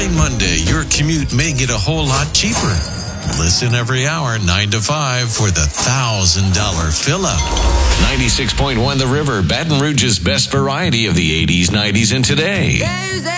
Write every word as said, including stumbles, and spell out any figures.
By Monday, your commute may get a whole lot cheaper. Listen every hour, nine to five, for the one thousand dollars fill-up. ninety-six point one The River, Baton Rouge's best variety of the eighties, nineties, and today.